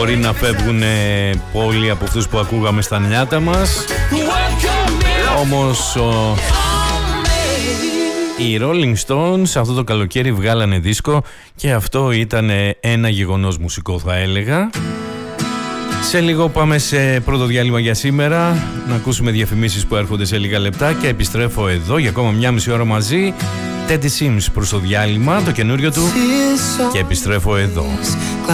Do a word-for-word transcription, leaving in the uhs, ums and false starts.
μπορεί να φεύγουν πολλοί από αυτούς που ακούγαμε στα νιάτα μας. Όμως ο... οι Rolling Stones αυτό το καλοκαίρι βγάλανε δίσκο και αυτό ήταν ένα γεγονός μουσικό, θα έλεγα. Σε λίγο πάμε σε πρώτο διάλειμμα για σήμερα, να ακούσουμε διαφημίσεις που έρχονται σε λίγα λεπτά και επιστρέφω εδώ για ακόμα μια μισή ώρα μαζί. Teddy Sims προς το διάλειμμα, το καινούριο του, και επιστρέφω εδώ.